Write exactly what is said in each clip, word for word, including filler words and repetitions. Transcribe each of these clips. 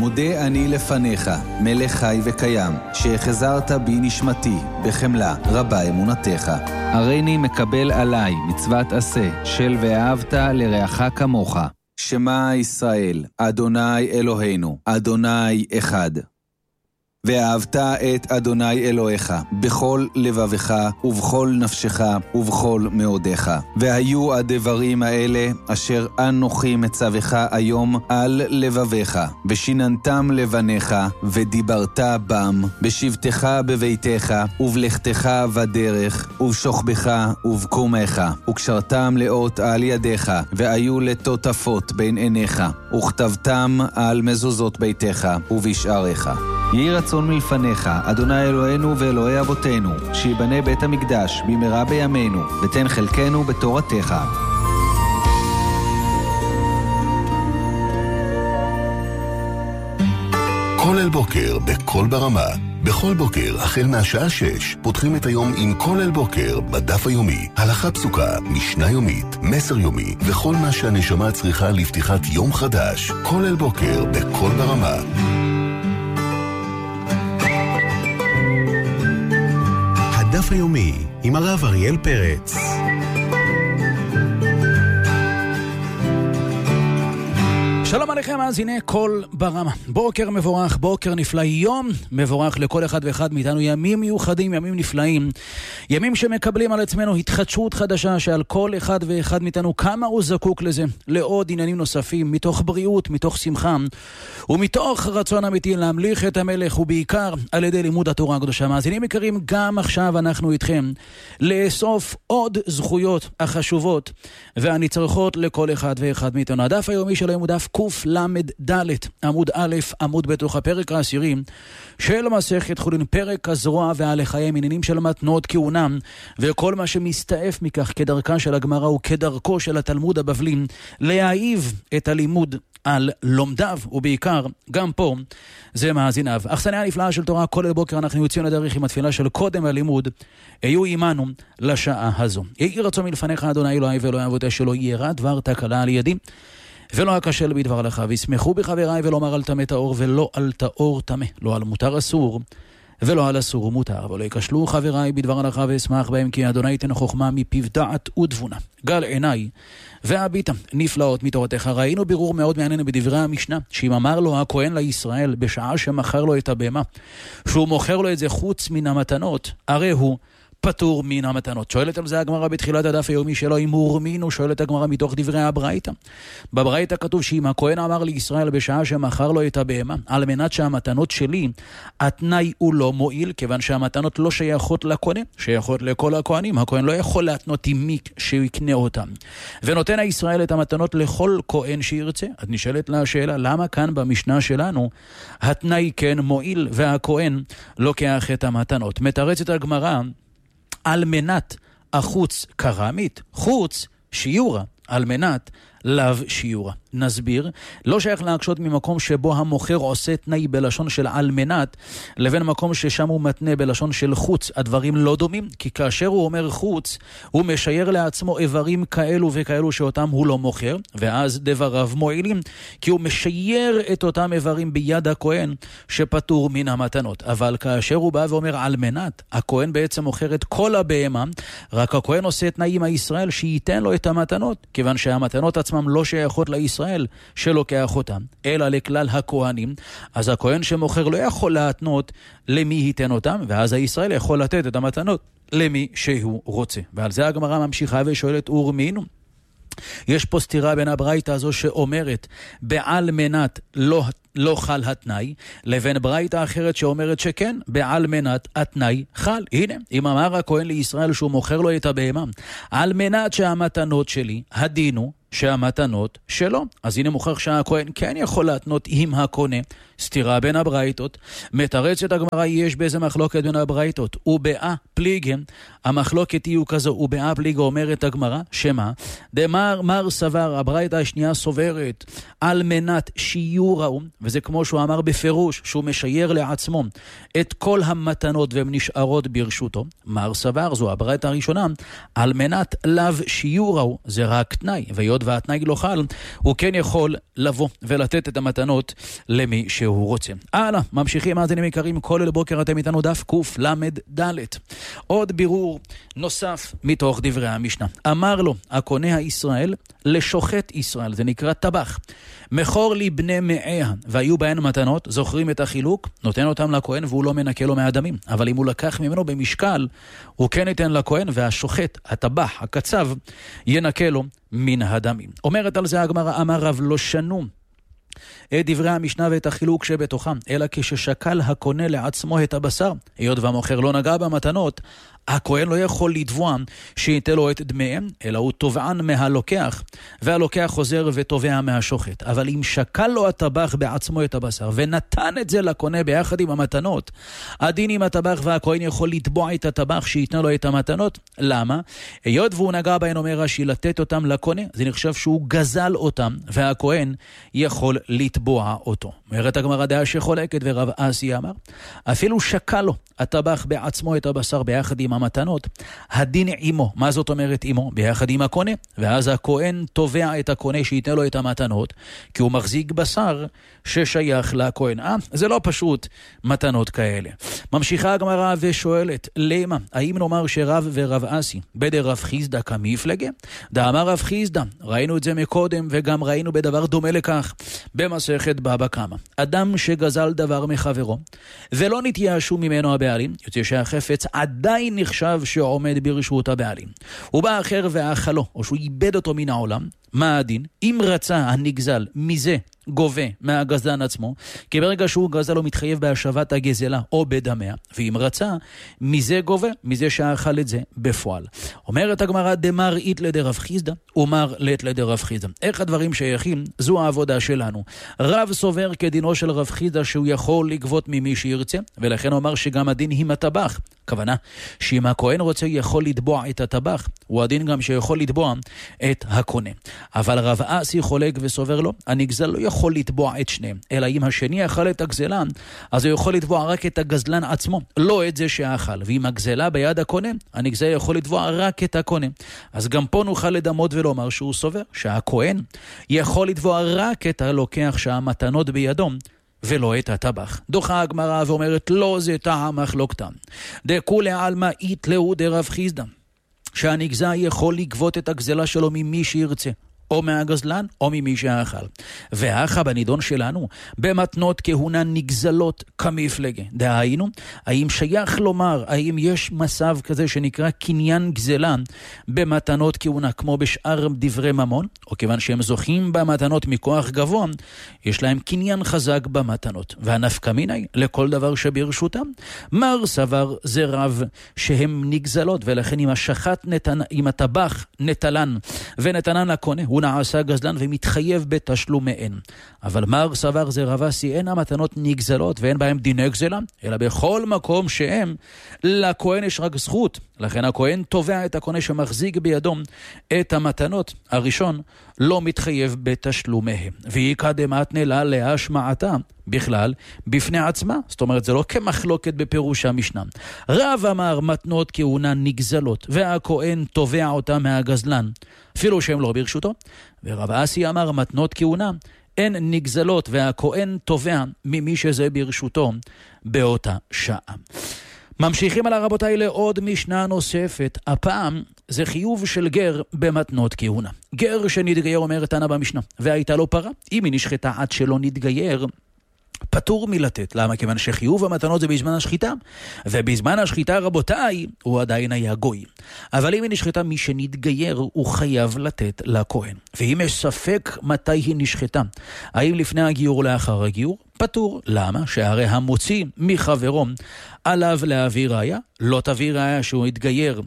מודה אני לפניך, מלך חי וקיים, שהחזרת בי נשמתי, בחמלה רבה אמונתך. הריני מקבל עליי מצוות עשה, של ואהבת לרעך כמוך. שמע ישראל, אדוני אלוהינו, אדוני אחד. ואהבת את אדוני אלוהיך בכל לבבך ובכל נפשך ובכל מאודיך. והיו הדברים האלה אשר אנוכי מצווך היום על לבביך, ושיננתם לבניך, ודיברת בם, בשבתך בביתך, ובלכתך בדרך, ובשוכבך ובקומך, וקשרתם לאות על ידיך, והיו לטוטפות בין עיניך, וכתבתם על מזוזות ביתך ובשעריך. יהי רצון מלפניך, אדוני אלוהינו ואלוהי אבותינו, שיבנה בית המקדש במהרה בימינו, ותן חלקנו בתורתך. כל אל בוקר בכל ברמה. בכל בוקר, החל מהשעה שש, פותחים את היום עם כל אל בוקר בדף היומי. הלכה פסוקה, משנה יומית, מסר יומי, וכל מה שהנשמה צריכה לפתיחת יום חדש. כל אל בוקר בכל ברמה. הדף היומי עם הרב אריאל פרץ. שלום עליכם, אז הנה כל ברמה. בוקר מבורך, בוקר נפלא, יום מבורך לכל אחד ואחד מאיתנו. ימים מיוחדים, ימים נפלאים, ימים שמקבלים על עצמנו התחדשות חדשה, שעל כל אחד ואחד מאיתנו כמה הוא זקוק לזה, לעוד עניינים נוספים, מתוך בריאות, מתוך שמחה ומתוך רצון אמיתי להמליך את המלך, ובעיקר על ידי לימוד התורה הקדושה. מאזינים יקרים, גם עכשיו אנחנו איתכם לאסוף עוד זכויות החשובות והנצרכות לכל אחד ואחד מאיתנו. הדף היומי של היום הוא דף קוף למד דלת, עמוד א', עמוד בתוך הפרק העשירי של מסכת חולין, פרק הזרוע והלחיים, עניינים של מתנות כהונה וכל מה שמסתעף מכך, כדרכה של הגמרא וכדרכו של התלמוד הבבלי להעיב את הלימוד על לומדיו, ובעיקר גם פה זה מאזיניו. אכסניה נפלאה של תורה, כל בוקר אנחנו יוצאים לדרך עם התפילה של קודם הלימוד. היו עמנו לשעה הזו. יהי רצון מלפניך, אדוני אלוהי ואלוהי אבותיי, שלא ירא דבר תקלה על ידי ולא אכשל בדבר לך, וישמחו בחבריי ולומר על טמא טהור ולא על טהור טמא, לא על מותר אסור ולא על אסור מותר, ולא יקשלו חבריי בדבר הלכה ואשמח בהם, כי אדוני ייתן חוכמה מפיו דעת ותבונה. גל עיניי והביטה נפלאות מתורתך. ראינו בירור מאוד מעניין בדברי המשנה, שאם אמר לו הכהן לישראל בשעה שמכר לו את הבהמה, שהוא מוכר לו את זה חוץ מן המתנות, הרי הוא פטור מן המתנות. שואלת על זה הגמרא בתחילת הדף היומי שלו, אם הוא רמינו, שואלת הגמרא מתוך דברי הברייתא. בברייתא כתוב שאם הכהן אמר לישראל בשעה שמכר לו את הבהמה, על מנת שהמתנות שלי, התנאי הוא לא מועיל, כיוון שהמתנות לא שייכות לכהן, שייכות לכל הכהנים. הכהן לא יכול להתנות עם מי שיקנה אותם. ונותן הישראל את המתנות לכל כהן שירצה. אז נשאלת לה השאלה, למה כאן במשנה שלנו התנאי כן מועיל והכהן לוקח את המתנות? מתרצת הגמרא, על מנת החוץ קרמית, חוץ שיעורה, על מנת לאו שיעורה. נסביר, לא שייך להקשות ממקום שבו המוכר עושה תנאי בלשון של על מנת, לבין מקום ששם הוא מתנה בלשון של חוץ. הדברים לא דומים, כי כאשר הוא אומר חוץ, הוא משייר לעצמו איברים כאלו וכאלו שאותם הוא לא מוכר, ואז דבריו מועילים, כי הוא משייר את אותם איברים ביד הכהן שפטור מן המתנות. אבל כאשר הוא בא ואומר על מנת, הכהן בעצם מוכר את כל הבהמה, רק הכהן עושה תנאי עם הישראל שייתן לו את המתנות, כיוון שהמתנות עצמם לא שייכות לישראל שלוקח אותם, אלא לכלל הכהנים. אז הכהן שמוכר לא יכול להתנות למי ייתן אותם, ואז הישראל יכול לתת את המתנות למי שהוא רוצה. ועל זה הגמרא ממשיכה ושואלת, ורמינו, יש פה סתירה בין הברייתא הזו שאומרת בעל מנת לא לא חל התנאי, לבין ברייתא אחרת שאומרת שכן, בעל מנת התנאי חל. הנה, אם אמר הכהן לישראל שהוא מוכר לו את הבהמה, על מנת שהמתנות שלי, הדינו שהמתנות שלו. אז הנה מוכח שהכהן כן יכול להתנות עם הקונה. סתירה בין הברייתות. מתרצת הגמרא, יש באיזה מחלוקת בין הברייתות. ובאה פליגה, המחלוקת היא כזו, ובאה פליגה אומרת הגמרא, שמה? דמר מר סבר, הברייתא השנייה סוברת, על מנת שיעורהו, וזה כמו שהוא אמר בפירוש, שהוא משייר לעצמו את כל המתנות והן נשארות ברשותו. מר סבר, זו הברייתא הראשונה, על מנת לאו שיעורהו, זה רק תנאי, ויוד המתנות והתנאי לא חל, הוא כן יכול לבוא ולתת את המתנות למי שהוא רוצה. הלאה, ממשיכים מאזינים יקרים, כל אל בוקר אתם איתנו דף קוף למד ד'. עוד בירור נוסף מתוך דברי המשנה. אמר לו הקונה הישראל לשוחט ישראל, זה נקרא טבח. מכור לי בני מאיה והיו בהן מתנות, זוכרים את החילוק, נותן אותם לכהן והוא לא מנקה לו מהדמים. אבל אם הוא לקח ממנו במשקל, הוא כן ייתן לכהן, והשוחט, הטבח, הקצב, ינקה לו מן הדמים. אומרת על זה הגמרא, אמר רב לא שנו את דברי המשנה ואת החילוק שבתוכם, אלא כששקל הקונה לעצמו את הבשר, היות והמוכר לא נגע במתנות, הכהן לא יכול לתבוע שייתן לו את דמיהם, אלא הוא תובען מהלוקח, והלוקח חוזר ותובע מהשוחט. אבל אם שקל לו הטבח בעצמו את הבשר, ונתן את זה לקונה ביחד עם המתנות, הדין עם הטבח והכהן יכול לתבוע את הטבח שייתן לו את המתנות. למה? היות והוא נגע בהן, אומר רש"י, לתת אותם לקונה, זה נחשב שהוא גזל אותם, והכהן יכול לתבוע אותו. אומרת הגמרא דעה שחולקת, ורב אסי אמר, אפילו שקל לו הטבח בעצמו את הבשר ביחד עם המתנות, הדין עמו. מה זאת אומרת עמו? ביחד עם הקונה. ואז הכהן תובע את הקונה שייתן לו את המתנות, כי הוא מחזיק בשר ששייך לכהן. אה, זה לא פשוט מתנות כאלה. ממשיכה הגמרא ושואלת, למה? האם נאמר שרב ורב אסי בדר רב חיסדא כמפלגה? דאמר רב חיסדא, ראינו את זה מקודם וגם ראינו בדבר דומה לכך במסכת בבא קמא. אדם שגזל דבר מחברו ולא נתייאשו ממנו הבעלים, יוצא שהחפץ עדיין נחשב שעומד ברשות הבעלים. הוא בא אחר ואכלו, או שהוא איבד אותו מן העולם. מה הדין? אם רצה הנגזל מזה גובה מהגזלן עצמו, כי ברגע שהוא גזל הוא מתחייב בהשבת הגזלה או בדמיה, ואם רצה מזה גובה, מזה שאכל את זה בפועל. אומרת הגמרא דמר אית לדרב חיסדא ומר לית לדרב חיסדא. איך הדברים שייכים? זו העבודה שלנו. רב סובר כדינו של רב חיסדא שהוא יכול לגבות ממי שירצה, ולכן אומר שגם הדין עם הטבח. הכוונה שאם הכהן רוצה יכול לתבוע את הטבח, הוא הדין גם שיכול לתבוע את הקונה. אבל רב אסי חולק וסובר לו, הנגזל לא יכול לתבוע את שניהם, אלא אם השני אכל את הגזלן, אז הוא יכול לתבוע רק את הגזלן עצמו, לא את זה שאכל. ואם הגזלה ביד הקונה, הנגזל יכול לתבוע רק את הקונה. אז גם פה נוכל לדמות ולומר שהוא סובר שהכהן יכול לתבוע רק את הלוקח שהמתנות בידו, ולא את הטבח. דוחה הגמרא ואומרת, לא זה טעם מחלוקתם. דכולי עלמא איתלהו דרב חיסדא, שהנגזל יכול לגבות את הגזלה שלו ממי שירצה, או מהגזלן או ממי שאכל. והאחה בנידון שלנו, במתנות כהונה נגזלות כמפלגה. דהיינו, האם שייך לומר, האם יש מצב כזה שנקרא קניין גזלן במתנות כהונה, כמו בשאר דברי ממון, או כיוון שהם זוכים במתנות מכוח גבוה, יש להם קניין חזק במתנות. והנפקא מיני לכל דבר שברשותם. מר סבר זה רב שהם נגזלות, ולכן אם השחט נתן, אם הטבח נטלן ונתנן לקונה, הוא נעשה גזלן ומתחייב בתשלומיהן. אבל מר סבר זה רב אסי, אין המתנות נגזלות ואין בהם דיני גזלה, אלא בכל מקום שהם, לכהן יש רק זכות. לכן הכהן תובע את הקונה שמחזיק בידו את המתנות. הראשון לא מתחייב בתשלומיהם. והיא קדמת נלה להשמעתה בכלל בפני עצמה. זאת אומרת, זה לא כמחלוקת בפירוש המשנה. רב אמר מתנות כהונה נגזלות והכהן תובע אותה מהגזלן אפילו שהם לא ברשותו. ורב אסי אמר מתנות כהונה אין נגזלות והכהן תובע ממי שזה ברשותו באותה שעה. ממשיכים על הרבותיי לעוד משנה נוספת. הפעם זה חיוב של גר במתנות כהונה. גר שנתגייר, אומר תנא במשנה, והייתה לו פרה, אם היא נשחטה עד שלא נתגייר, פטור מלתת. למה? כיוון שחיוב המתנות זה בזמן השחיטה, ובזמן השחיטה רבותיי הוא עדיין היה גוי. אבל אם היא נשחטה מי שנתגייר הוא חייב לתת לכהן. ואם יש ספק מתי היא נשחטה, האם לפני הגיור או לאחר הגיור, פטור. למה? שהרי המוציא מחברו עליו להביא ראיה, לא תביא ראיה שהוא התגייר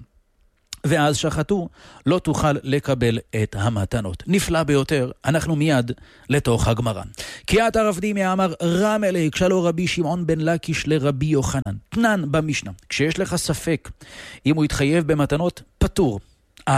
ואז שחטו, לא תוכל לקבל את המתנות. נפלא ביותר, אנחנו מיד לתוך הגמרא. כי את הרב דימי אמר רם אלי, כשלו רבי שמעון בן לקיש לרבי יוחנן. תנן במשנה, כשיש לך ספק אם הוא יתחייב במתנות, פטור. אלמה,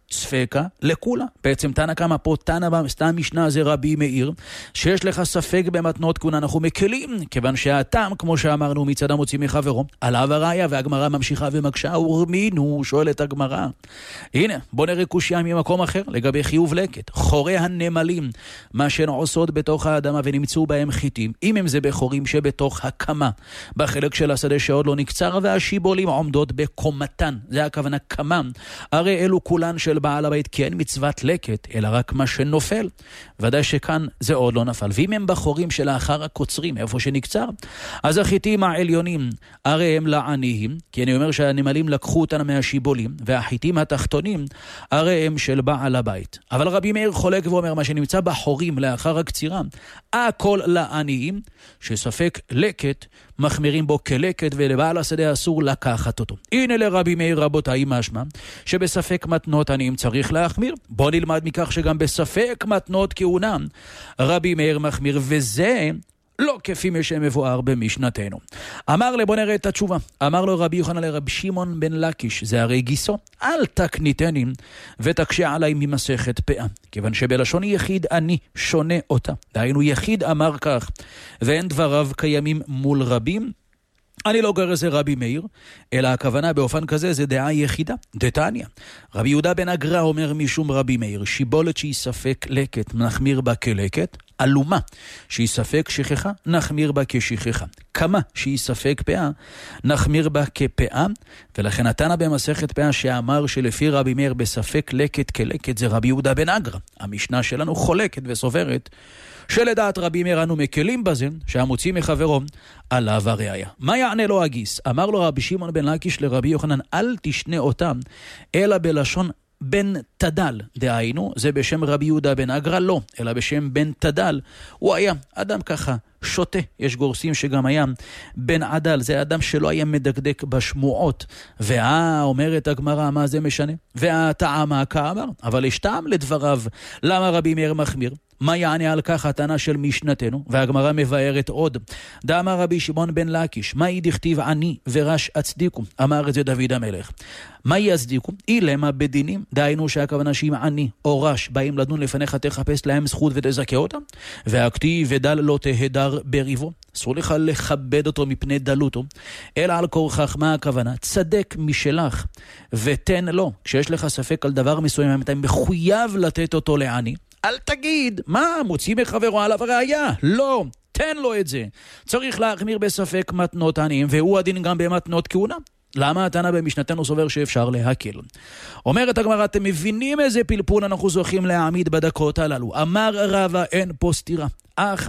ספקה לכולה. בעצם תנא קמא פה, תנא במשנה זה רבי מאיר, שיש לך ספק במתנות כהונה, אנחנו מקלים, כיוון שהטעם, כמו שאמרנו, מצד המוציא מחברו, עליו הראיה, והגמרא ממשיכה ומקשה, ורמינו, שואלת הגמרא. הנה, בוא נראה קושיה ממקום אחר, לגבי חיוב לקט. חורי הנמלים, מה שהן עושות בתוך האדמה ונמצאו בהם חיטים, אם הם זה בחורים שבתוך הקמה, בחלק של השדה שעוד לא נקצר, והשיבולים עומדות בקומתן, זה הכוונה קמה, הרי אלו כולן של בעל הבית, כי אין מצוות לקט, אלא רק מה שנופל. ודאי שכאן זה עוד לא נפל. ואם הם בחורים שלאחר הקוצרים, איפה שנקצר, אז החיטים העליונים, הרי הם לעניים, כי אני אומר שהנמלים לקחו אותם מהשיבולים, והחיטים התחתונים, הרי הם של בעל הבית. אבל רבי מאיר חולק ואומר, מה שנמצא בחורים לאחר הקצירה, הכל לעניים, שספק לקט, מחמירים בו כלקט, ולבעל השדה אסור לקחת אותו. הנה לרבי מאיר רבותיי משמע, שבספק מתנות עניים צריך להחמיר. בוא נלמד מכך שגם בספק מתנות כהונה, רבי מאיר מחמיר, וזה לא כפי מה שמבואר במשנתנו. אמר לו, בוא נראה את התשובה. אמר לו רבי יוחנן לרבי שמעון בן לקיש, זה הרי גיסו, אל תקניתני ותקשה עליי ממסכת פאה, כיוון שבלשון יחיד אני שונה אותה. דהיינו יחיד אמר כך, ואין דבריו קיימים מול רבים. אני לא גרס רבי מאיר, אלא הכוונה באופן כזה זה דעה יחידה, דתניא. רבי יהודה בן אגרא אומר משום רבי מאיר, שיבולת שהיא ספק לקט, נחמיר בה כלקט, אלומה שהיא ספק שכחה, נחמיר בה כשכחה. כמה שהיא ספק פאה, נחמיר בה כפאה, ולכן התנא במסכת פאה שאמר שלפי רבי מאיר בספק לקט כלקט זה רבי יהודה בן אגרא. המשנה שלנו חולקת וסוברת, שלדעת רבי מאיר אנו מקלים בזה, שהמוציא מחברו עליו הראיה. מה יענה לו הגיס? אמר לו רבי שמעון בן לקיש לרבי יוחנן, אל תשנה אותם, אלא בלשון בן תדל. דהיינו, זה בשם רבי יהודה בן אגרא לא, אלא בשם בן תדל. הוא היה אדם ככה שוטה. יש גורסים שגם היה בן עדל, זה אדם שלא היה מדקדק בשמועות. ואה, אומרת הגמרא, מה זה משנה? והטעמה כאמר, אבל יש טעם לדבריו. למה רבי מאיר מחמיר? מה יענה על כך הטענה של משנתנו? והגמרא מבארת עוד. דאמר רבי שמעון בן לקיש, מה דכתיב עני ורש הצדיקו? אמר את זה דוד המלך. מה יצדיקו? אילמה בדינים, דהיינו שהכוונה שאם עני או רש באים לדון לפניך תחפש להם זכות ותזכה אותם, והכתיב ודל לא תהדר בריבו, אסור לך לכבד אותו מפני דלותו, אלא על כורכך. מה הכוונה? צדק משלך ותן לו. כשיש לך ספק על דבר מסוים, אתה מחויב לתת אותו לעני. אל תגיד, מה, מוציא מחברו עליו הראיה? לא, תן לו את זה. צריך להחמיר בספק מתנות עניים, והוא הדין גם במתנות כהונה. למה התנא במשנתנו סובר שאפשר להקל? אומרת הגמרא, אתם מבינים איזה פלפול אנחנו זוכים להעמיד בדקות הללו. אמר רבא, אין פה סתירה. אחא,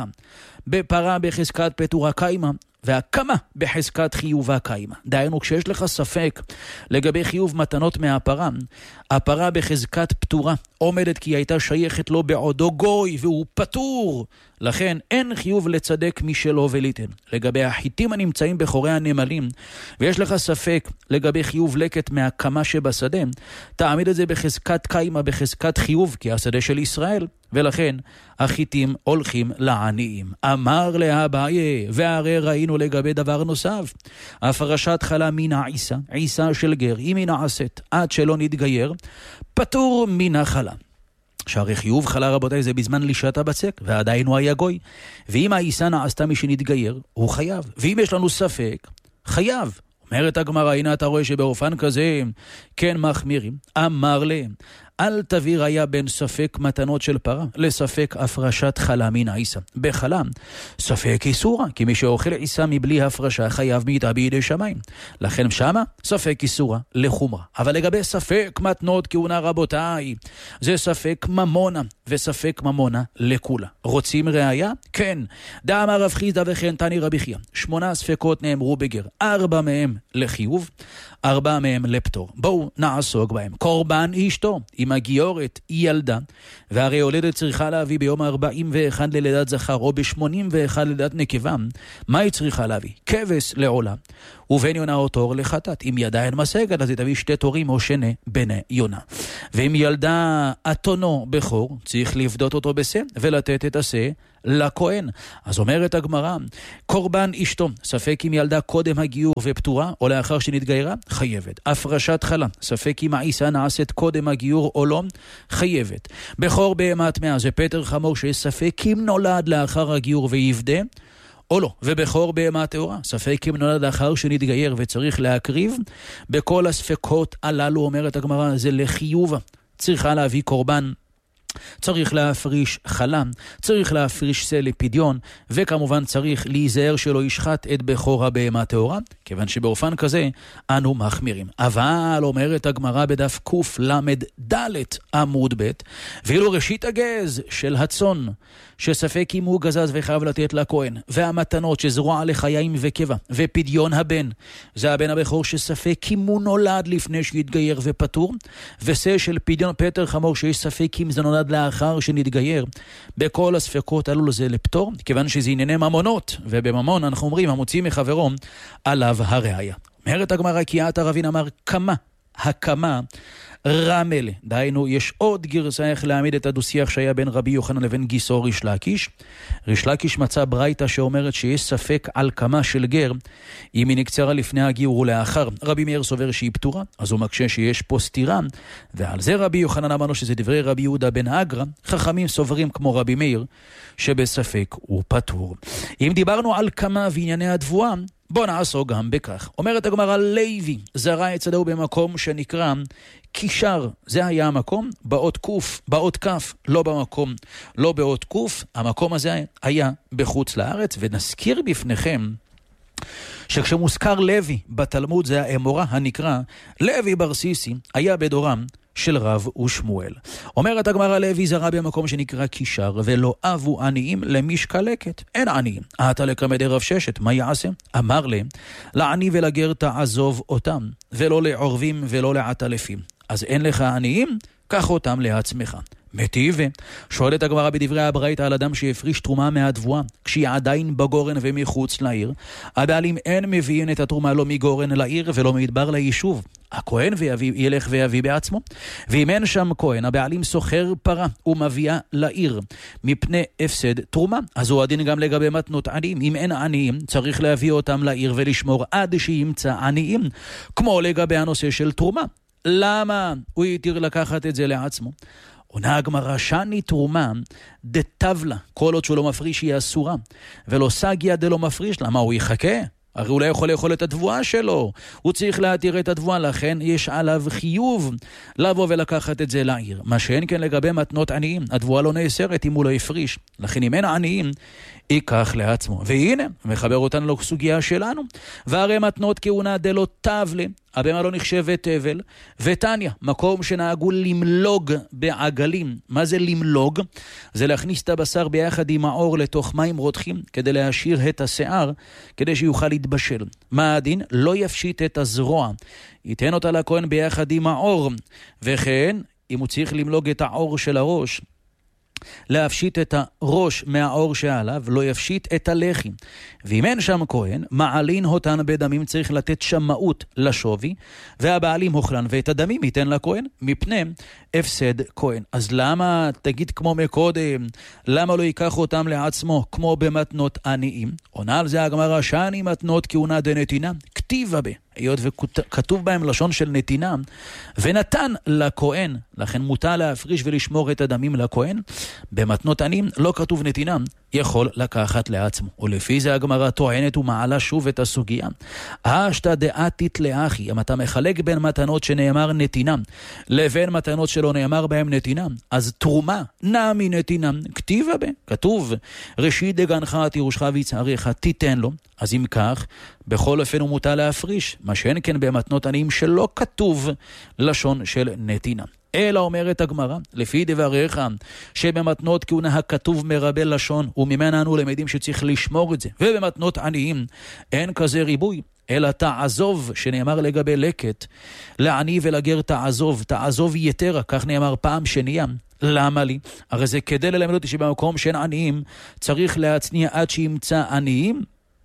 בפרה בחזקת פטורה קיימה, והקמה בחזקת חיובה קיימה. דהיינו, כשיש לך ספק לגבי חיוב מתנות מהפרה, הפרה בחזקת פטורה עומדת כי היא הייתה שייכת לו בעודו גוי והוא פטור. לכן אין חיוב לצדק משלו וליתן. לגבי החיטים הנמצאים בחורי הנמלים, ויש לך ספק לגבי חיוב לקט מהקמה שבשדה, תעמיד את זה בחזקת קיימה, בחזקת חיוב, כי השדה של ישראל, ולכן החיטים הולכים לעניים. אמר לאביי, והרי ראינו לגבי דבר נוסף, הפרשת חלה מן העיסה, עיסה של גר, אם היא נעשית עד שלא נתגייר, פטור מן החלה. שהרי חיוב חלה רבותיי זה בזמן לישת הבצק, ועדיין הוא היה גוי. ואם העיסה נעשתה מי שנתגייר, הוא חייב. ואם יש לנו ספק, חייב. אומרת הגמרא, הנה אתה רואה שבאופן כזה כן מחמירים. אמר להם, אל תביא ראיה בין ספק מתנות של פרה לספק הפרשת חלה מן העיסה. בחלה, ספק איסורה, כי מי שאוכל עיסה מבלי הפרשה חייב מיתה בידי שמיים. לכן שמה, ספק איסורה לחומרה. אבל לגבי ספק מתנות כהונה רבותיי, זה ספק ממונה, וספק ממונה לכולה. רוצים ראיה? כן. דאמר רב חיסדא וכן תני רבי חייא. שמונה ספקות נאמרו בגר, ארבע מהם לחיוב, ארבע מהם לפטור. בואו נעסוק בהם. קורבן אשתו, אם הגיורת היא ילדה, והרי הולדת צריכה להביא ביום ארבעים ואחד ללידת זכר, או בשמונים ואחד ללידת נקבה, מה היא צריכה להביא? כבש לעולה, ובן יונה או תור לחטאת. אם ידה אין משגת, אז היא תביא שתי תורים או שני בני יונה. ואם ילדה אתונו בכור, צריך לבדות אותו בשה, ולתת את השה לכהן. אז אומרת הגמרא, קורבן אשתו, ספק אם ילדה קודם הגיור ופטורה, או לאחר שנתגיירה, חייבת. הפרשת חלה, ספק אם העיסה נעשית קודם הגיור או לא, חייבת. בכור בהמה טמאה, זה פטר חמור שיש ספק אם נולד לאחר הגיור ויפדה, או לא. ובכור בהמה טהורה, ספק אם נולד לאחר שנתגייר וצריך להקריב, בכל הספקות הללו, אומרת הגמרא, זה לחיובה. צריכה להביא קורבן, צריך להפריש חלם, צריך להפריש סה לפדיון, וכמובן צריך להיזהר שלא ישחט את בכור הבהמה טהורה, כיוון שבאופן כזה אנו מחמירים. אבל אומרת הגמרא בדף קוף למד ד' עמוד ב', ואילו ראשית הגז של הצאן, שספק אם הוא גזז וחייב לתת לכהן, והמתנות שזרוע לחיים וקבע, ופדיון הבן, זה הבן הבכור שספק אם הוא נולד לפני שהתגייר ופטור, וסה של פדיון פטר חמור שיש ספק אם זה נולד לאחר שנתגייר. בכל הספקות עלו לזה לפטור, כיוון שזה ענייני ממונות, ובממון אנחנו אומרים המוציא מחברו עליו הראיה. אומרת הגמרא, כי עת הרבין אמר כמה, הקמה רמל, דהיינו יש עוד גרסה איך להעמיד את הדו-שיח שהיה בין רבי יוחנן לבין גיסו ריש לקיש. ריש לקיש מצא ברייתא שאומרת שיש ספק על כמה של גר אם היא נקצרה לפני הגיור ולאחר. רבי מאיר סובר שהיא פטורה, אז הוא מקשה שיש פה סתירה, ועל זה רבי יוחנן אמרנו שזה דברי רבי יהודה בן אגרא. חכמים סוברים כמו רבי מאיר שבספק הוא פטור. אם דיברנו על כמה וענייני הדבואה, בוא נעסוק גם בכך. אומרת הגמרא, לוי זרע את שדהו במקום שנקרא קישר, זה היה המקום, באות קוף, באות כף, לא במקום, לא באות קוף, המקום הזה היה בחוץ לארץ. ונזכיר בפניכם שכשמוזכר לוי בתלמוד, זה האמורה הנקרא לוי ברסיסי, היה בדורם של רב ושמואל. אומרת הגמרא, לוי זרע במקום שנקרא קישר, ולא אבו עניים למשקלקת. אין עניים. אתה לקמדי רב ששת, מה יעשה? אמר להם, לעני ולגר תעזוב אותם, ולא לעורבים ולא לעטלפים. אז אין לך עניים? קח אותם לעצמך. מטיבה, שואלת הגמרא בדברי הברייתא על אדם שהפריש תרומה מהתבואה, כשהיא עדיין בגורן ומחוץ לעיר. הבעלים אין מביאים את התרומה לא מגורן לעיר ולא מדבר ליישוב. הכהן ויביא, ילך ויביא בעצמו. ואם אין שם כהן, הבעלים סוחר פרה ומביאה לעיר מפני הפסד תרומה. אז הוא הדין גם לגבי מתנות עניים. אם אין עניים, צריך להביא אותם לעיר ולשמור עד שימצא עניים, כמו לגבי הנושא של תרומה. למה הוא יתיר לקחת את זה לעצמו? עונה הגמרא, שני תרומה דתבלה, כל עוד שהוא לא מפריש היא אסורה, ולא סגיה דלא מפריש. למה הוא יחכה? הרי הוא לא יכול לאכול את התבואה שלו, הוא צריך להתיר את התבואה, לכן יש עליו חיוב לבוא ולקחת את זה לעיר. מה שאין כן לגבי מתנות עניים, התבואה לא נאסרת אם הוא לא יפריש, לכן אם אין עניים ייקח לעצמו. והנה, מחבר אותנו לסוגיה שלנו, והרי מתנות כהונה דלא תבלה, הבמה לא נחשבת תבל, ותניה, מקום שנהגו למלוג בעגלים. מה זה למלוג? זה להכניס את הבשר ביחד עם העור לתוך מים רותחים, כדי להשאיר את השיער, כדי שיוכל להתבשל. מה הדין? לא יפשיט את הזרוע, ייתן אותה לכהן ביחד עם העור, וכן, אם הוא צריך למלוג את העור של הראש, להפשיט את הראש מהאור שעליו, לא יפשיט את הלחי. ואם אין שם כהן, מעלין אותן בדמים, צריך לתת שמאות לשווי, והבעלים אוכלן ואת הדמים ייתן לכהן, מפני הפסד כהן. אז למה, תגיד כמו מקודם, למה לא ייקח אותם לעצמו כמו במתנות עניים? עונה על זה הגמרא, שאני מתנות כהונה דנתינה, כתיבה בה, היות וכתוב בהם לשון של נתינה, ונתן לכהן, לכן מותר להפריש ולשמור את הדמים לכהן. במתנות עניים לא כתוב נתינה, יכול לקחת לעצמו. ולפי זה הגמרא טוענת ומעלה שוב את הסוגיה. השתא דעתית לאחי, אם אתה מחלק בין מתנות שנאמר נתינה לבין מתנות שלא נאמר בהם נתינה, אז תרומה נעמי נתינה, כתיבה בה, כתוב ראשית דגנך תירושך ויצעריך תיתן לו. אז אם כך, בכל אופן הוא מותר להפריש, מה שאין כן במתנות עניים שלא כתוב לשון של נתינה. אלא אומרת הגמרא, לפי דבריך, שבמתנות כהונה הכתוב מרבה לשון, וממנה אנו למדים שצריך לשמור את זה, ובמתנות עניים אין כזה ריבוי, אלא תעזוב, שנאמר לגבי לקט, לעני ולגר תעזוב, תעזוב יתרה, כך נאמר פעם שנייה. למה לי? הרי זה כדי ללמד אותי שבמקום שאין עניים, צריך להצניע עד שימצא עניים.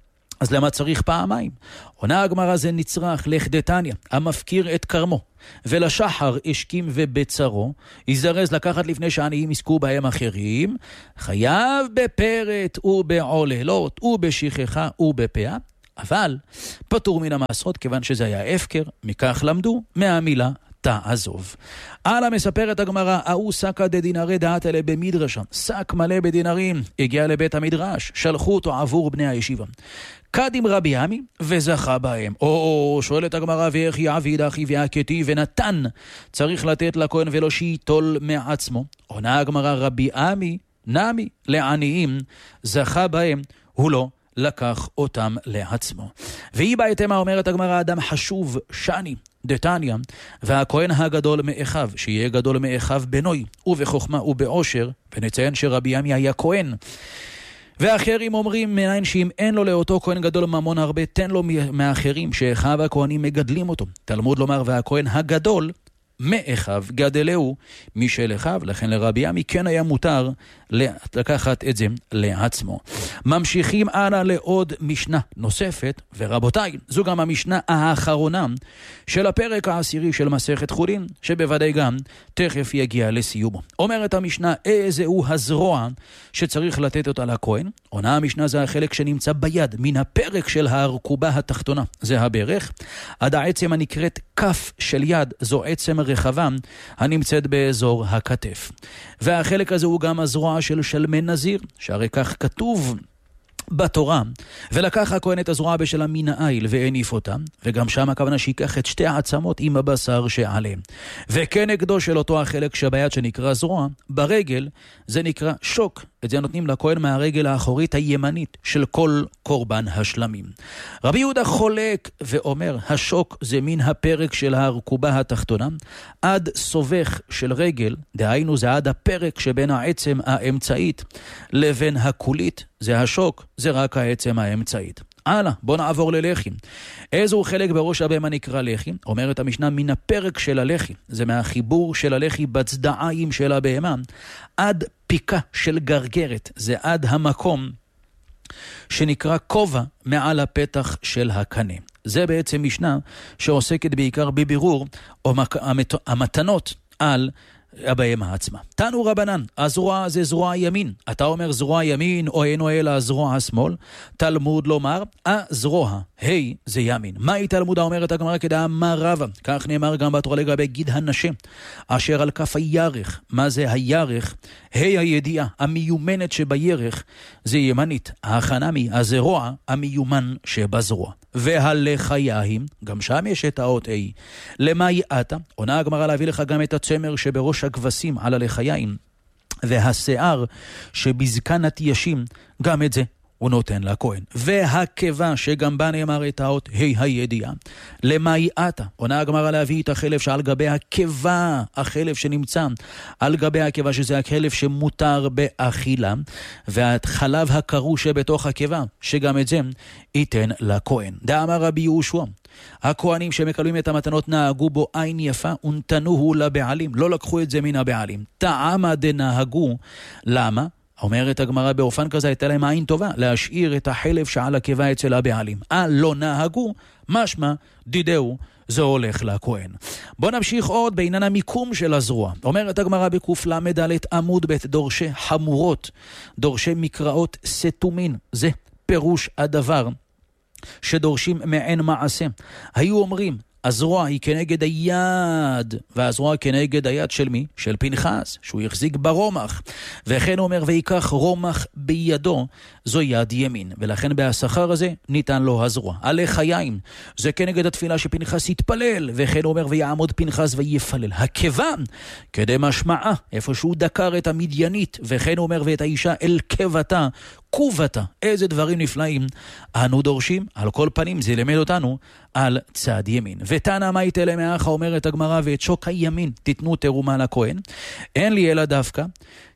אז למה צריך פעמיים? עונה הגמרא זה נצרך לכדתניא, המפקיר את כרמו, ולשחר השכים ובצרו, יזרז לקחת לפני שעניים יסקו בהם אחרים, חייב בפרט ובעוללות ובשכחה ובפאה, אבל פטור מן המעשרות כיוון שזה היה הפקר, מכך למדו מהמילה תעזוב. הלאה מספרת הגמרא, ההוא סקא דדינרי דעת אלה במדרשה, שק מלא בדינרים, הגיע לבית המדרש, שלחו אותו עבור בני הישיבה. קדים רבי עמי וזכה בהם. או, שואלת הגמרא, ואיך יעביד אחי והכתי ונתן, צריך לתת לכהן ולא שיטול מעצמו. עונה הגמרא, רבי עמי נמי לעניים זכה בהם, הוא לא לקח אותם לעצמו. והיא בהתאמה אומרת הגמרא, אדם חשוב שני דתניא, והכהן הגדול מאחיו, שיהיה גדול מאחיו בנוי ובחוכמה ובעושר, ונציין שרבי עמי היה כהן. ואחרים אומרים מניין שאם אין לו לאותו כהן גדול ממון הרבה, תן לו מאחרים שאחיו הכהנים מגדלים אותו. תלמוד לומר, והכהן הגדול מאחיו גדלהו משל אחיו, לכן לרבי עמי כן היה מותר לקחת את זה לעצמו. ממשיכים הלאה לעוד משנה נוספת, ורבותיי, זו גם המשנה האחרונה של הפרק העשירי של מסכת חולין, שבוודאי גם תכף יגיע לסיומו. אומרת המשנה, איזה הוא הזרוע שצריך לתת אותה לכהן? עונה המשנה, זה החלק שנמצא ביד, מן הפרק של הרכובה התחתונה, זה הברך, עד העצם הנקראת כף של יד, זו עצם רחבה הנמצאת באזור הכתף. והחלק הזה הוא גם הזרוע של שלמי נזיר, שהרי כך כתוב בתורה, ולקח הכהן את הזרוע בשלה מן העיל והניף אותה, וגם שם הכוונה שיקח את שתי העצמות עם הבשר שעליהם. וכנגדו של אותו החלק שביד שנקרא זרוע, ברגל זה נקרא שוק. את זה נותנים לכהן מהרגל האחורית הימנית של כל קורבן השלמים. רבי יהודה חולק ואומר, השוק זה מן הפרק של הרכובה התחתונה, עד סובך של רגל, דהיינו זה עד הפרק שבין העצם האמצעית לבין הקולית, זה השוק, זה רק העצם האמצעית. הלאה, בוא נעבור ללחי. איזו חלק בראש הבהמה נקרא לחי? אומרת המשנה, מן הפרק של הלחי, זה מהחיבור של הלחי בצדעיים של הבהמה, עד פיקה של גרגרת, זה עד המקום שנקרא כובע מעל הפתח של הקנה. זה בעצם משנה שעוסקת בעיקר בבירור או המתנות על הבהמה עצמה. תנו רבנן, הזרוע זה זרוע ימין. אתה אומר זרוע ימין או אינו אלא זרוע השמאל? תלמוד לומר, הזרוע, היי זה ימין. מהי תלמודה? אומרת הגמרא כדאמר רבא, כך נאמר גם בתורה לגבי גיד הנשה, אשר על כף הירך. מה זה הירך? היי הידיעה, המיומנת שבירך זה ימנית. החנמי, הזרוע, המיומן שבזרוע. והלחיים, גם שם יש את האות A. למה יעתה? עונה הגמרא להביא לך גם את הצמר שבראש הכבשים על הלחיים, והשיער שבזקן התיישים, גם את זה הוא נותן לכהן. והקיבה שגם בה נאמר את האות ה' הידיעה. למה יעתה? עונה הגמרא להביא את החלף שעל גבי הקיבה, החלף שנמצא על גבי הקיבה, שזה החלף שמותר באכילה, והחלב הקרו שבתוך הקיבה, שגם את זה ייתן לכהן. דאמר רבי יהושע, הכהנים שמקבלים את המתנות נהגו בו עין יפה ונתנוהו לבעלים, לא לקחו את זה מן הבעלים. טעמה דנהגו, למה? אומרת הגמרא, באופן כזה הייתה להם עין טובה להשאיר את החלף שעל הקיבה אצל הבעלים. אה, לא נהגו, משמע דידהו, זה הולך לכהן. בוא נמשיך עוד בעניין המיקום של הזרוע. אומרת הגמרא בקוף למדלת עמוד בית, דורשי חמורות, דורשי מקראות סתומין, זה פירוש הדבר שדורשים מעין מעשה. היו אומרים, הזרוע היא כנגד היד, והזרוע כנגד היד של מי? של פנחס, שהוא יחזיק ברומח. וכן הוא אומר, ויקח רומח בידו, זו יד ימין. ולכן בהשכר הזה ניתן לו הזרוע. הלחיים, זה כנגד התפילה שפנחס יתפלל. וכן הוא אומר, ויעמוד פנחס ויפלל. הקיבה, כדי משמעה, איפה שהוא דקר את המדיינית. וכן הוא אומר, ואת האישה אל קבתה, קובתה. איזה דברים נפלאים אנו דורשים. על כל פנים זה למד אותנו על צד ימין. ותנא מה יתלה מאחה, אומרת הגמרא, ואת שוק הימין תיתנו תרומה לכהן. אין לי אלא דווקא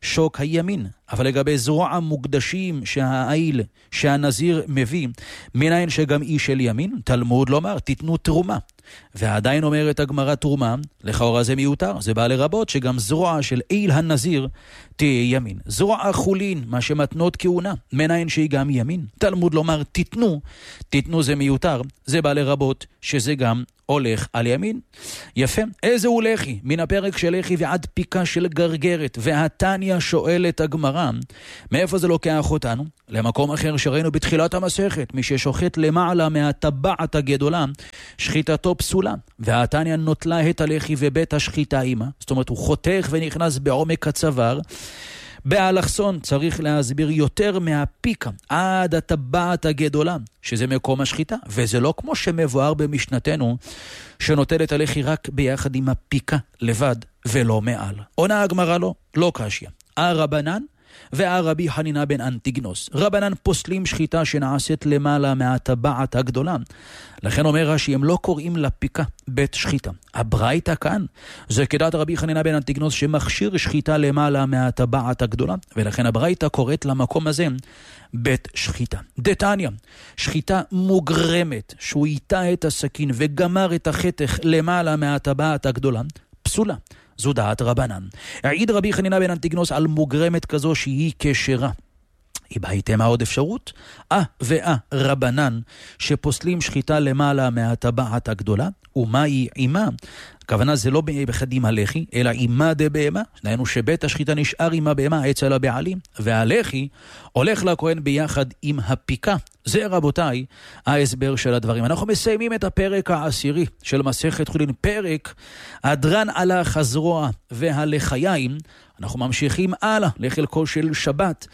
שוק הימין. אבל לגבי זרוע מוקדשים שהאיל, שהנזיר מביא, מניין שגם איש של ימין, תלמוד לומר, תיתנו תרומה. ועדיין אומרת הגמרא תרומה, לכאורה זה מיותר, זה בא לרבות שגם זרוע של איל הנזיר תהיה ימין. זרוע חולין, מה שמתנות כהונה, מניין שהיא גם ימין. תלמוד לומר, תיתנו, תיתנו זה מיותר, זה בא לרבות שזה גם הולך על ימין. יפה. איזה הוא לחי? מן הפרק של לחי ועד פיקה של גרגרת. והתניא שואל את הגמרא, מאיפה זה לוקח אותנו? למקום אחר שראינו בתחילת המסכת, מי ששוחט למעלה מהטבעת הגדולה, שחיטתו פסולה. והתניא נוטלה את הלחי ובית השחיטה עימה. זאת אומרת, הוא חותך ונכנס בעומק הצוואר. באלכסון צריך להסביר יותר מהפיקה עד הטבעת הגדולה, שזה מקום השחיטה, וזה לא כמו שמבואר במשנתנו, שנוטל את הלחי רק ביחד עם הפיקה לבד ולא מעל. עונה הגמרא לא, לא קשיא. הרבנן והרבי חנינא בן אנטיגנוס. רבנן פוסלים שחיטה שנעשית למעלה מהטבעת הגדולה. לכן אומר רש"י, הם לא קוראים לפיקה בית שחיטה. הברייתא כאן זה כדעת רבי חנינא בן אנטיגנוס שמכשיר שחיטה למעלה מהטבעת הגדולה, ולכן הברייתא קוראת למקום הזה בית שחיטה. דתניא, שחיטה מוגרמת, שהוא איתה את הסכין וגמר את החתך למעלה מהטבעת הגדולה, פסולה. זו דעת רבנן. העיד רבי חנינא בן אנטיגנוס על מוגרמת כזו שהיא כשרה. היא בהייתם עוד אפשרות? אה ואה רבנן שפוסלים שחיטה למעלה מהטבעת הגדולה, ומה היא עימה? הכוונה זה לא בחד עם הלחי, אלא עימה דבהמה. דהיינו שבית השחיטה נשאר עם הבהמה אצל הבעלים, והלחי הולך לכהן ביחד עם הפיקה. זה רבותיי ההסבר של הדברים. אנחנו מסיימים את הפרק העשירי של מסכת חולין, פרק הדרן על החזרוע והלחיים. אנחנו ממשיכים הלאה לחלקו של שבת.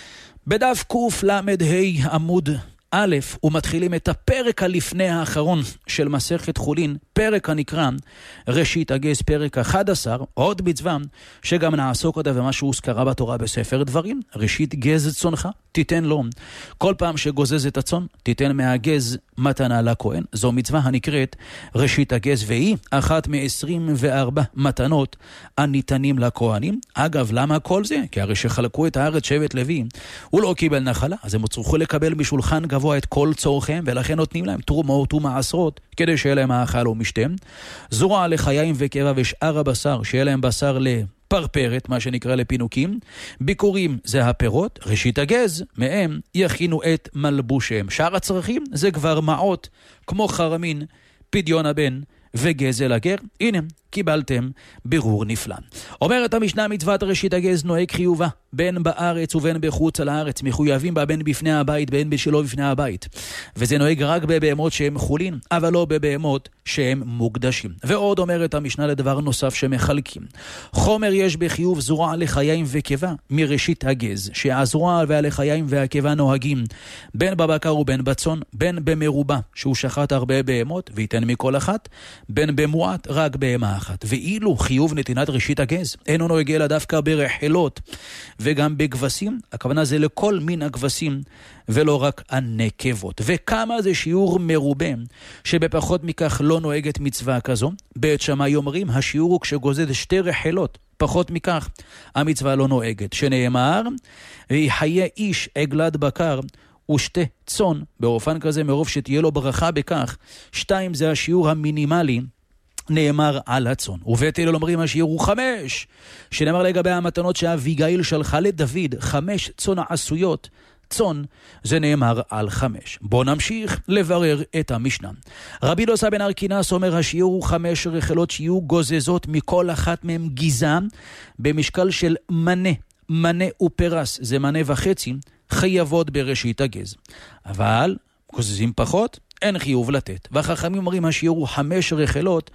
בדף קוף למד ה' עמוד א', ומתחילים את הפרק הלפני האחרון של מסכת חולין, פרק הנקרא ראשית הגז, פרק אחד עשר, עוד מצווה שגם נעסוק אותה ומה שהוזכרה בתורה בספר דברים. ראשית גז צונך, תיתן לו. כל פעם שגוזז את הצון, תיתן מהגז מתנה לכהן. זו מצווה הנקראת ראשית הגז, והיא אחת מ-עשרים וארבע מתנות הניתנים לכהנים. אגב, למה כל זה? כי הרי שחלקו את הארץ שבט לוי, הוא לא קיבל נחלה, אז הם צריכו לקבל משולחן גבוה את כל צורכם, ולכן נותנים להם תרומות ומעשרות, כדי שיהיה להם האכל ומשתם. זרוע לחיים וקבע ושאר הבשר, שיהיה להם בשר לפרפרת, מה שנקרא לפינוקים. ביקורים זה הפירות. ראשית הגז, מהם יכינו את מלבושם. שאר הצרכים זה כבר מעות, כמו חרמין, פדיון הבן וגזל הגר. הנה, קיבלתם ברור נפלא. אומרת המשנה, מצוות ראשית הגז נוהג חיובה, בין בארץ ובין בחוץ על הארץ, מחויבים בה בין בפני הבית בין בשלו בפני הבית. וזה נוהג רק בבהמות שהם חולין, אבל לא בבהמות שהם מוקדשים. ועוד אומרת המשנה לדבר נוסף שמחלקים. חומר יש בחיוב זרוע לחיים וקיבה מראשית הגז, שהזרוע והלחיים והקיבה נוהגים בין בבקר ובין בצון, בין במרובה שהוא שחט הרבה בהמות ויתן מכל אחת, בין במועט רק בהמה אחת. ואילו חיוב נתינת ראשית הגז אינו נוהג אלא דווקא ברחלות וגם בגבסים, הכוונה זה לכל מין הגבסים ולא רק הנקבות. וכמה זה שיעור מרובה שבפחות מכך לא נוהגת מצווה כזו? בית שמאי אומרים השיעור הוא כשגוזז שתי רחלות, פחות מכך המצווה לא נוהגת, שנאמר ויחיה איש עגלת בקר ושתי צאן, באופן כזה מרוב שתהיה לו ברכה בכך. שתיים זה השיעור המינימלי נאמר על הצאן. ובית הלל אומרים השיעור הוא חמש, שנאמר לגבי המתנות שאביגיל שלחה לדוד, חמש צאן עשויות. צאן זה נאמר על חמש. בוא נמשיך לברר את המשנה. רבי דוסא בן ארקינס אומר השיעור הוא חמש רחלות שיהיו גוזזות מכל אחת מהם גיזה במשקל של מנה, מנה ופרס, זה מנה וחצי, חייבות בראשית הגז. אבל גוזזים פחות, אין חיוב לתת. והחכמים אומרים השיעור הוא חמש רחלות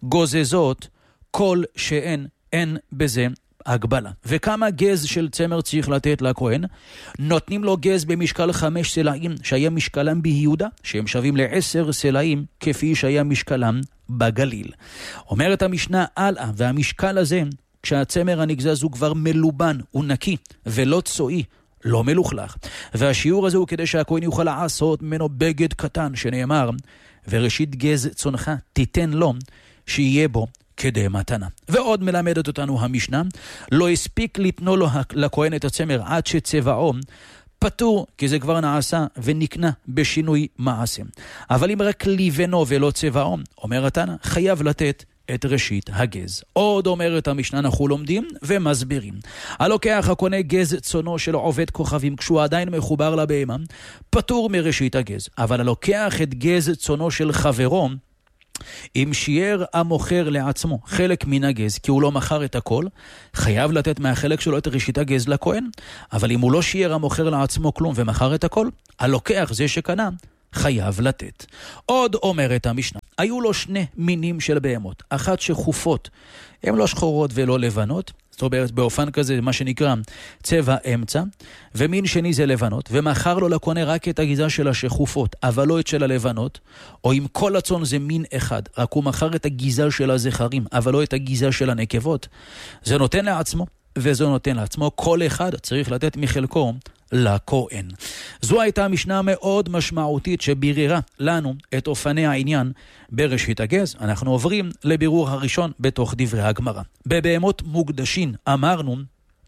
גוזזות כל שאין, אין בזה הגבלה. וכמה גז של צמר צריך לתת לכהן? נותנים לו גז במשקל חמש סלעים שהיה משקלם ביהודה, שהם שווים לעשר סלעים כפי שהיה משקלם בגליל. אומרת המשנה הלאה, והמשקל הזה כשהצמר הנגזז הוא כבר מלובן, הוא נקי ולא צועי, לא מלוכלך. והשיעור הזה הוא כדי שהכהן יוכל לעשות ממנו בגד קטן, שנאמר וראשית גז צונך תיתן לו שיהיה בו כדי מתנה. ועוד מלמדת אותנו המשנה, לא הספיק לתנו לו לכהן את הצמר עד שצבעו פטור, כי זה כבר נעשה ונקנה בשינוי מעשה. אבל אם רק ליבנו ולא צבעו, אומר התנא, חייב לתת את ראשית הגז. עוד אומרת המשנה, אנחנו לומדים ומסבירים. הלוקח הקונה גז צונו של עובד כוכבים כשהוא עדיין מחובר לבהמה, פטור מראשית הגז. אבל הלוקח את גז צונו של חברו, אם שיער המוכר לעצמו חלק מן הגז, כי הוא לא מכר את הכל, חייב לתת מהחלק שלו את ראשית הגז לכהן. אבל אם הוא לא שיער המוכר לעצמו כלום ומכר את הכל, הלוקח זה שקנה, חייב לתת. עוד אומרת המשנה, היו לו שני מינים של בהמות, אחת שחופות, הן לא שחורות ולא לבנות, זאת אומרת באופן כזה, מה שנקרא צבע אמצע, ומין שני זה לבנות, ומכר לו לקונה רק את הגיזה של השחופות, אבל לא את של הלבנות, או אם כל הצאן זה מין אחד, רק הוא מכר את הגיזה של הזכרים, אבל לא את הגיזה של הנקבות, זה נותן לעצמו, וזה נותן לעצמו, כל אחד צריך לתת מחלקו לכהן. זו הייתה המשנה מאוד משמעותית שביררה לנו את אופני העניין בראשית הגז. אנחנו עוברים לבירור הראשון בתוך דברי הגמרא. בבהמות מוקדשים אמרנו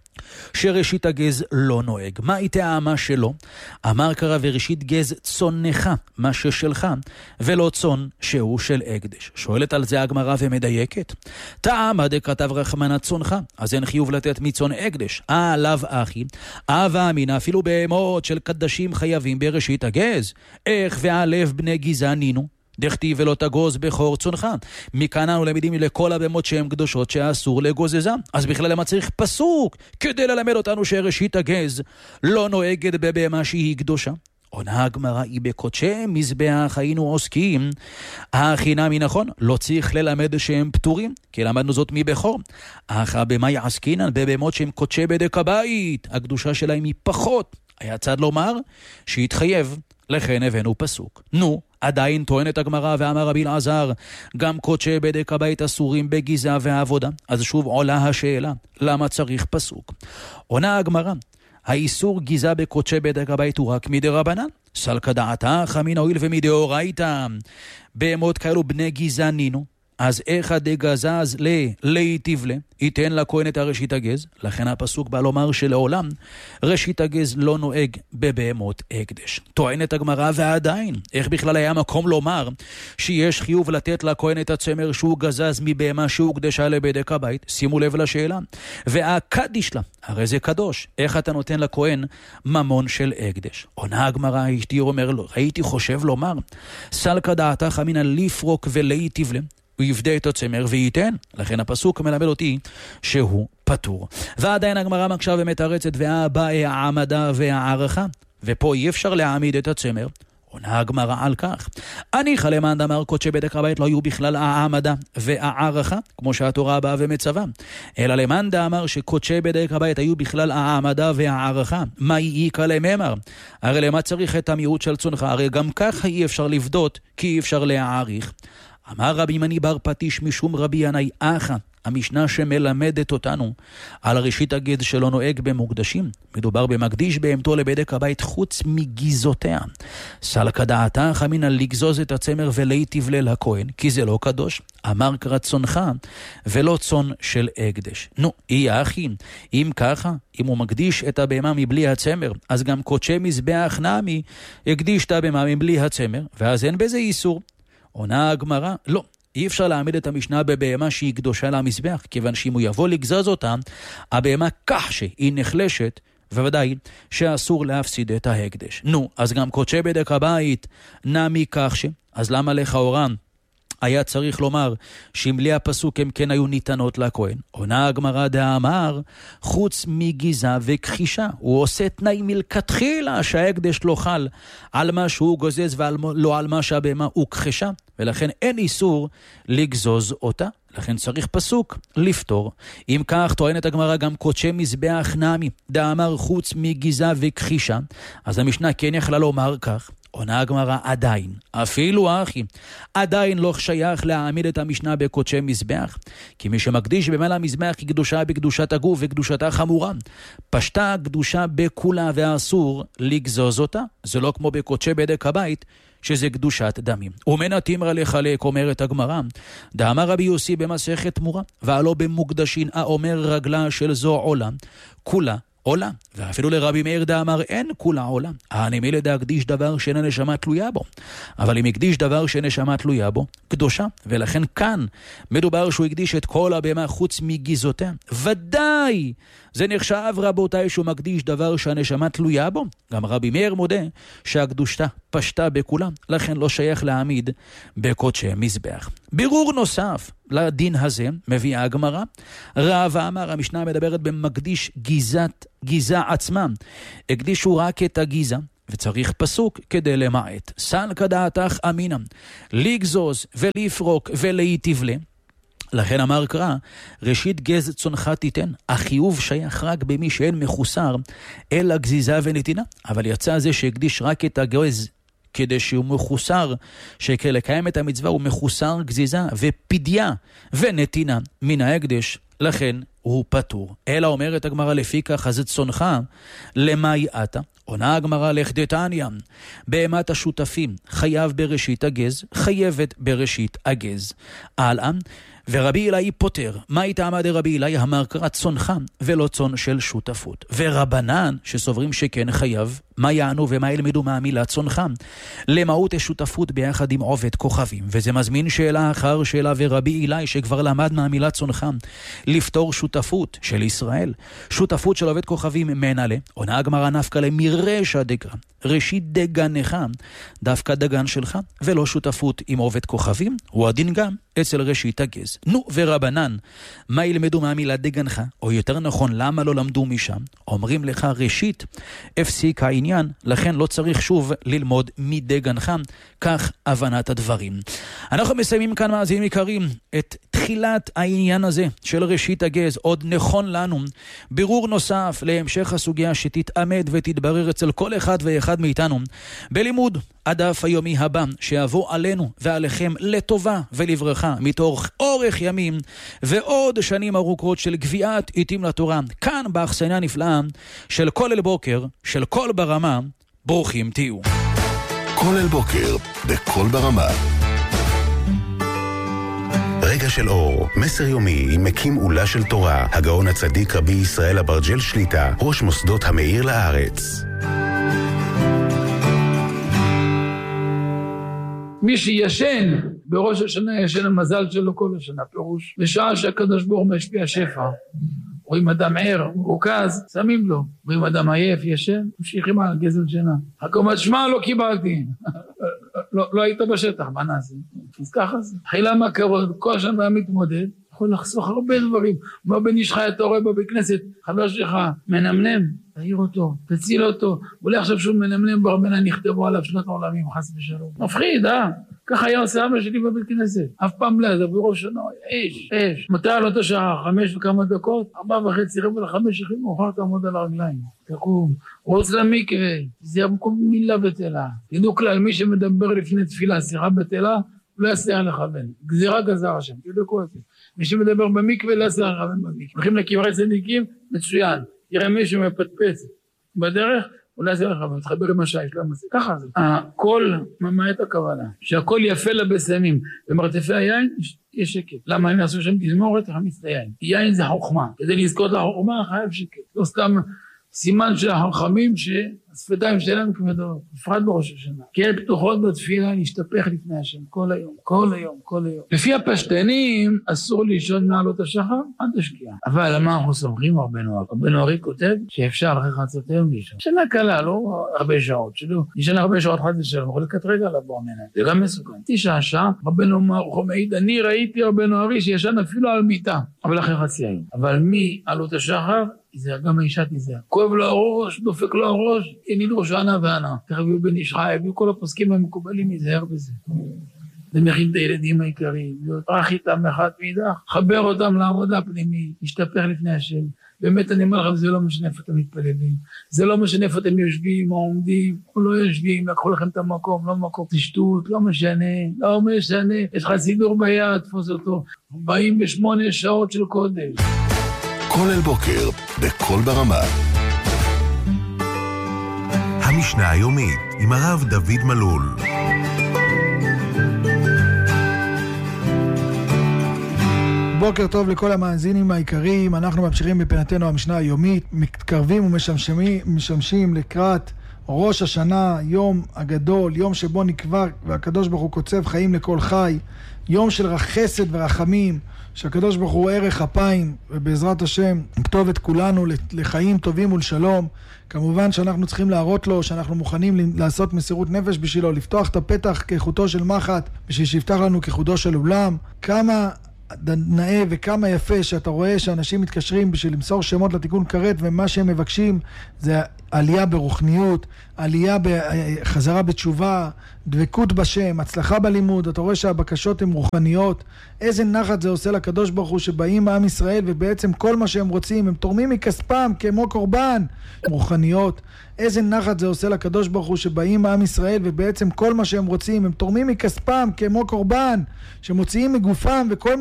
שראשית הגז לא נוהג. מה היא טעמה שלו? אמר קרא וראשית גז צונך, מה ששלך, ולא צון שהוא של הקדש. שואלת על זה הגמרא ומדייקת. טעמה דכתב רחמנא צונך, אז אין חיוב לתת מצון הקדש. אה, לאו אחי, אבה אמינא, אפילו בהמות של קדשים חייבים בראשית הגז. איך והלב בני גזע נינו? דכתיב ולא תגוז בכור צונך. מכאן אנו למדים לכל הבהמות שהן קדושות שאסור לגוזזם. אז בכלל למה צריך פסוק כדי ללמד אותנו שראשית הגז לא נוהגת בבהמה שהיא קדושה? עונה הגמרא, היא בקודשי מזבח היינו עוסקים. החינמי נכון, לא צריך ללמד שהם פטורים, כי למדנו זאת מבכור. אך הבהמה יעסקינן בבהמות שהם קודשי בדק הבית, הקדושה שלהם היא פחות. היה צד לומר שהתחייב, לכן הבאנו פסוק. נו, עדיין טוענת הגמרא ואמר רבי אלעזר, גם קודשי בדק הבית אסורים בגיזה והעבודה. אז שוב עולה השאלה, למה צריך פסוק? עונה הגמרא, האיסור גיזה בקודשי בדק הבית הוא רק מדרבנן. סלקא דעתך מן הואיל ומדאורייתא. בהמות כאלו בני גיזה נינו. אז איך דגזז להיטיב לה, ייתן לכהן את הראשית הגז. לכן הפסוק בא לומר שלעולם ראשית הגז לא נוהג בבהמות הקדש. טוענת הגמרא ועדיין, איך בכלל היה מקום לומר שיש חיוב לתת לכהן את הצמר שהוא גזז מבהמה שהוא קדשה לבדק הבית? שימו לב לשאלה. והקדיש לה, הרי זה קדוש, איך אתה נותן לכהן ממון של הקדש? עונה הגמרא, אשתי אומר לו, הייתי חושב לומר, סלקא דעתך אמינא לפרוק ולהיטיב לה, הוא יפדה את הצמר וייתן. לכן הפסוק מלמד אותי שהוא פטור. ועדיין הגמרא מקשה ומתרצת, והבאה העמדה והערכה, ופה אי אפשר להעמיד את הצמר. עונה הגמרא על כך, אני חלמן דאמר קודשי בדק הבית לא היו בכלל העמדה והערכה, כמו שהתורה באה ומצווה, אלא למאן דאמר שקודשי בדק הבית היו בכלל העמדה והערכה. מה איכא למאמר? הרי למה צריך את המיעוט של צונך? הרי גם ככה אי אפשר לבדות, כי אי אפשר להעריך. אמר רבי מני בר פטיש משום רבי ינאי אחא, המשנה שמלמדת אותנו על ראשית הגז שלא נוהג במוקדשים. מדובר במקדיש בהמתו לבדק הבית חוץ מגיזותיה. סלקא דעתך אמינא לגזוז את הצמר ולהיטיב לה לכהן, כי זה לא קדוש. אמר קרא צונך ולא צון של הקדש. נו, אי אחי, אם ככה, אם הוא מקדיש את הבהמה מבלי הצמר, אז גם קודשי מזבח נמי הקדיש את הבהמה מבלי הצמר, ואז אין בזה איסור. עונה הגמרא, לא, אי אפשר להעמיד את המשנה בבהמה שהיא קדושה למזבח, כיוון שאם הוא יבוא לגזוז אותה, הבהמה כך שהיא נחלשת, וודאי שאסור להפסיד את ההקדש. נו, אז גם קודשי בדק הבית נמי כך ש... אז למה לכאורה היה צריך לומר שאם בלי הפסוק הם כן היו ניתנות לכהן? עונה הגמרא דאמר, חוץ מגיזה וכחישה, הוא עושה תנאי מלכתחילה שההקדש לא חל על מה שהוא גוזז ולא על מה שהבהמה הוא כחשה, ולכן אין איסור לגזוז אותה. לכן צריך פסוק לפתור. אם כך טוענת הגמרא גם קודשי מזבח נמי דאמר חוץ מגיזה וכחישה, אז המשנה כן יכלה לומר כך. עונה הגמרא, עדיין, אפילו אחי, עדיין לא שייך להעמיד את המשנה בקודשי מזבח, כי מי שמקדיש במעל המזבח היא קדושה בקדושת הגוף וקדושתה חמורה. פשטה קדושה בכולה ואסור לגזוז אותה, זה לא כמו בקודשי בדק הבית, שזה קדושת דמים. ומנתימרא לחלק, אומרת הגמרא, דאמר רבי יוסי במסכת תמורה, והלא במוקדשין האומר רגלה של זו עולה, כולה עולה, ואפילו לרבי מאיר דאמר אין כולה עולה. הנמי להקדיש דבר שאין נשמה תלויה בו. אבל אם הקדיש דבר שאין נשמה תלויה בו, קדושה. ולכן כאן מדובר שהוא הקדיש את כל הבהמה חוץ מגיזותיה. ודאי, זה נחשב רבותיי שהוא מקדיש דבר שהנשמה תלויה בו. גם רבי מאיר מודה שהקדושתה פשטה בכולם, לכן לא שייך להעמיד בקודשי מזבח. בירור נוסף לדין הזה מביאה הגמרא. רבא אמר, המשנה מדברת במקדיש גיזת, גיזה עצמה. הקדישו רק את הגיזה, וצריך פסוק כדי למעט. סלקא דעתך אמינא, לגזוז ולפרוק ולהיטיב לה. לכן אמר קרא, ראשית גז צונך תיתן, החיוב שייך רק במי שאין מחוסר, אלא גזיזה ונתינה. אבל יצא זה שהקדיש רק את הגז, כדי שהוא מחוסר, שכלקיים את המצווה הוא מחוסר גזיזה ופדיה ונתינה מן ההקדש, לכן הוא פטור. אלא אומרת הגמרא לפי כך, אז צונך למה יעתה? עונה הגמרא לכדתניא, בהמת השותפים חייב בראשית הגז, חייבת בראשית הגז. הלאה, ורבי אלי פותר. מה יטעמה דרבי אלי? אמר קרא צונך ולא צון של שותפות. ורבנן שסוברים שכן חייב, מה יענו ומה ילמדו מהמילה צונך? למהות השותפות ביחד עם עובד כוכבים. וזה מזמין שאלה אחר שאלה, ורבי אלי שכבר למד מהמילה צונך לפתור שותפות של ישראל. שותפות של עובד כוכבים מנהלה. עונה הגמרא נפקא למרשע דגרא. ראשית דגנך, דווקא דגן שלך, ולא שותפות עם עובד כוכבים, הוא הדין גם אצל ראשית הגז. נו, ורבנן, מה ילמדו מהמילה דגנך? או יותר נכון, למה לא למדו משם? אומרים לך, ראשית, הפסיק העניין, לכן לא צריך שוב ללמוד מדגנך, כך הבנת הדברים. אנחנו מסיימים כאן, מאזינים יקרים, את תחילת העניין הזה של ראשית הגז. עוד נכון לנו בירור נוסף להמשך הסוגיה שתתעמד ותתברר אצל כל אחד ואחד מאיתנו בלימוד הדף היומי הבא, שיבוא עלינו ועליכם לטובה ולברכה מתוך אורך ימים ועוד שנים ארוכות של גביעת עיתים לתורה, כאן באכסניה הנפלאה של כל אל בוקר, של כל ברמה. ברוכים תהיו. כל אל בוקר בכל ברמה. רגע של אור, מסר יומי עם מקים עולה של תורה, הגאון הצדיק רבי ישראל אברג'ל שליטה, ראש מוסדות המאיר לארץ. מי שישן בראש השנה ישן המזל שלו כל השנה, פירוש בשעה שהקדוש ברוך הוא משפיע שפע. רואים אדם ער, מרוכז, שמים לו. רואים אדם עייף, ישן, ממשיכים על גזל שינה. הקומת שמע לא קיבלתי. לא, לא היית בשטח, מה נעשה? אז ככה זה. חילה מה כבוד, כל השנה מתמודד, יכול לחסוך הרבה דברים. כמו בן איש חי, אתה רואה בבית כנסת, חבר שלך מנמנם, תעיר אותו, תציל אותו. אולי עכשיו שהוא מנמנם ברבנה נכתבו עליו שנות העולמים, חס ושלום. מפחיד, אה? ככה היה עושה אבא שלי בבית כנסת. אף פעם לא, זה בראש שנה, אש, אש. מתי על אותו שעה, חמש וכמה דקות, ארבע וחצי רבע לחמש שכים, מאוחר תעמוד על הרגליים. תקום, רוץ למקווה, זה המקום מילה בטלה. תדעו כלל, מי שמדבר לפני תפילה, שיחה בטלה, לא יעשה לכוון. גזירה גזר השם, תדעו את זה. מי שמדבר במקווה, לא יעשה לכוון במקווה. הולכים לקברי צדיקים, מצוין. יראה מישהו מפטפץ בדרך, אולי זה לכוון, תחבר עם השייש, לא מזה. ככה זה. הכל ממעט הכוונה. שהכל יפה לבשמים. במרתפי היין, יש שקט. למה הם יעשו שם תזמורת? חמיץ ליין. יין זה חוכמה. כדי לזכות לחוכמה, חייב שקט. לא סתם סימן של החכמים שהשפתיים שלהם כבדות, בפרט בראש השנה. כן, פתוחות בתפילה להשתפך לפני השם, כל היום, כל היום, כל היום. לפי הפשטנים, אסור לישון מעלות השחר, אל תשקיע. אבל למה אנחנו סומכים רבנו ארי? רבנו ארי כותב שאפשר אחרי חצותיהם לישון. שנה קלה, לא הרבה שעות, שלא. לישון הרבה שעות חד ושלום, יכול לקט רגע לבוא מנה. זה גם מסוכן. תשעה שעה, רבנו מעיד, אני ראיתי רבנו ארי שישן אפילו על מיטה, אבל אחרי חצי היום. אבל מי עלות השחר? זה גם האישה תיזהר. כואב לו הראש, דופק לו הראש, יניד ראש ענה וענה. תכף יהיו בן איש חי, יהיו כל הפוסקים המקובלים, יזהר בזה. זה מכין את הילדים העיקריים, להיות רך איתם אחד מאידך, חבר אותם לעבודה פנימית, להשתפך לפני השם. באמת אני אומר לכם, זה לא משנה איפה אתם מתפללים, זה לא משנה איפה אתם יושבים או עומדים, או לא יושבים, לקחו לכם את המקום, לא מקום, תשתות, לא משנה, לא משנה, יש לך סידור ביד, תפוס אותו, ארבעים ושמונה שעות של קודש. כל אל בוקר, בכל ברמה. המשנה היומית עם הרב דוד מלול. בוקר טוב לכל המאזינים העיקריים, אנחנו ממשיכים בפינתנו המשנה היומית, מתקרבים ומשמשים לקראת ראש השנה, יום הגדול, יום שבו נקבע והקדוש ברוך הוא קוצב חיים לכל חי, יום של חסד ורחמים, שהקדוש ברוך הוא ערך אפיים, ובעזרת השם כתוב את כולנו לחיים טובים ולשלום. כמובן שאנחנו צריכים להראות לו שאנחנו מוכנים לעשות מסירות נפש בשבילו, לפתוח את הפתח כחוטו של מחט, בשביל שיפתח לנו כחודו של עולם. כמה נאה וכמה יפה שאתה רואה שאנשים מתקשרים בשביל למסור שמות לתיקון כרת, ומה שהם מבקשים זה עלייה ברוחניות, עלייה בחזרה בתשובה, דבקות בשם, הצלחה בלימוד. אתה רואה שהבקשות הן רוחניות. איזה נחת זה עושה לקדוש ברוך הוא שבאים מעם ישראל ובעצם כל מה שהם רוצים הם תורמים מכספם כמו קורבן, רוחניות. איזה נחת זה עושה לקדוש ברוך הוא שבאים מעם ישראל ובעצם כל מה שהם רוצים הם תורמים מכספם כמו קורבן, שמוציאים מגופם וכל